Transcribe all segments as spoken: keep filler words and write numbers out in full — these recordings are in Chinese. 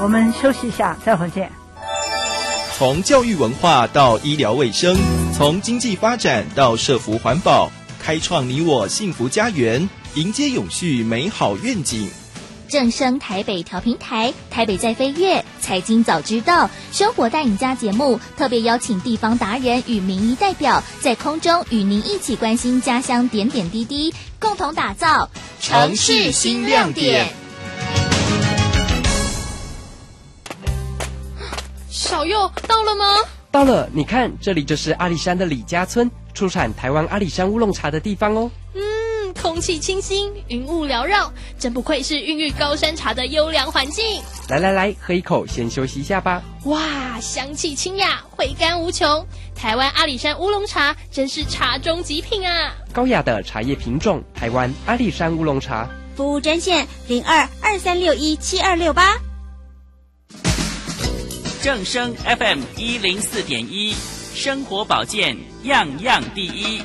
我们休息一下，待会儿见。 从教育文化到医疗卫生，从经济发展到社福环保，开创你我幸福家园，迎接永续美好愿景。 正声台北调频台，台北在飞跃，财经早知道，生活带你家节目特别邀请地方达人与民意代表，在空中与您一起关心家乡点点滴滴，共同打造城市新亮点。 小佑到了吗？ 到了，你看，这里就是阿里山的李家村，出产台湾阿里山乌龙茶的地方哦。 嗯，空气清新，云雾缭绕，真不愧是孕育高山茶的优良环境。 来来来，喝一口，先休息一下吧。 哇，香气清雅，回甘无穷。台湾阿里山乌龙茶真是茶中极品啊！ 高雅的茶叶品种，台湾阿里山乌龙茶。 服务专线零二二三六一七二六八。 正声 F M 一零四点一，生活保健样样第一。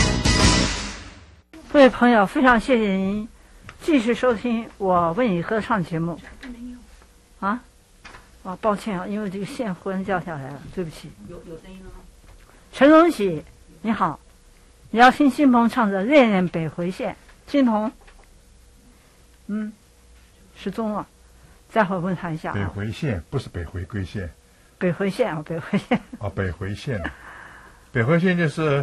各位朋友，非常谢谢您继续收听我为你歌唱节目。啊，啊，抱歉啊，因为这个线忽然掉下来了，对不起。有有声音了吗？陈荣喜，你好，你要听新鹏唱的《恋恋北回线》。新鹏，嗯，失踪了。待会儿问他一下、啊。 北回线不是北回归线。 北回线啊，北回线。 啊，北回线，北回线就是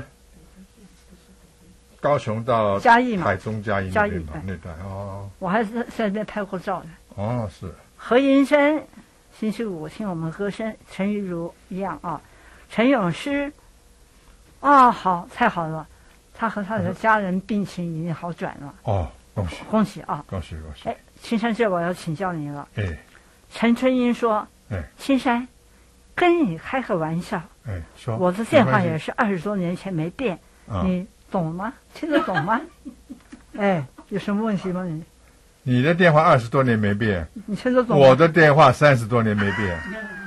高雄到嘉义嘛， 台中嘉义那边嘛，那带哦。 我还是在那边拍过照的。 哦，是。 何银生，星期五听我们歌声，陈玉如一样啊。陈咏诗，啊、哦，好，太好了，他和他的家人病情已经好转了。 哦。恭喜恭喜啊！ 恭喜恭喜！ 哎，青山，这我要请教你了。 哎， 陈春英说：“ 哎， 青山，跟你开个玩笑。 哎，说我的电话也是二十多年前没变， 啊、 你懂吗？听得懂吗？哎，有什么问题吗？你？ 你的电话二十多年没变， 你听得懂吗？ 我的电话三十多年没变。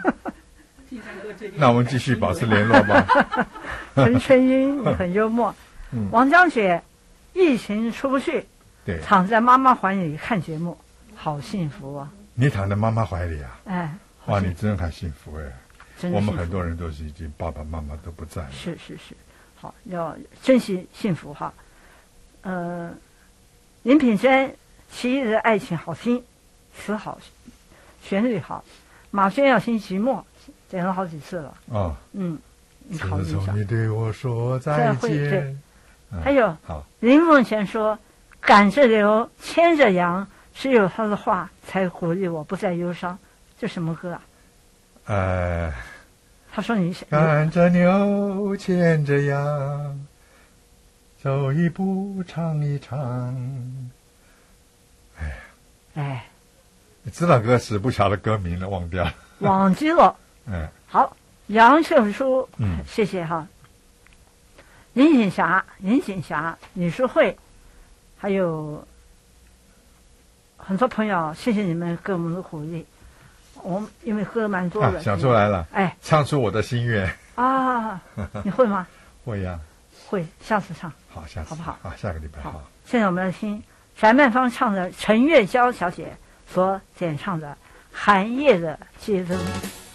那我们继续保持联络吧。 陈春英，你很幽默。 嗯、 王江雪，疫情出不去。” 对， 躺在妈妈怀里看节目，好幸福啊！ 你躺在妈妈怀里啊？ 哎， 哇，你真很幸福哎！ 真我们很多人都是已经爸爸妈妈都不在了。 是是是，好，要珍惜幸福哈。呃，林品珍，奇异的爱情好听，词好，旋律好。马轩要听寂寞，点了好几次了。 哦， 嗯，你考虑一下。 自从你对我说再见。 嗯、还有， 好， 林凤贤说。赶着流，牵着羊，只有他的话才鼓励我不再忧伤。这什么歌啊？ 呃， 他说你赶着牛，牵着羊，走一步唱一唱。哎， 哎， 你知道歌词，不晓得歌名了，忘掉了。 忘记了。 嗯， 好，杨秀书， 嗯， 谢谢哈。林锦霞，林锦霞，李淑慧。还有很多朋友，谢谢你们给我们的鼓励。我们因为歌蛮多的， 啊、想出来了， 哎， 唱出我的心愿啊！你会吗？ 会呀、啊， 会，下次唱。 好，下次好不好？ 啊，下个礼拜好。 好，现在我们来听翟曼芳唱的陈月娇小姐所演唱的《寒夜的街灯》。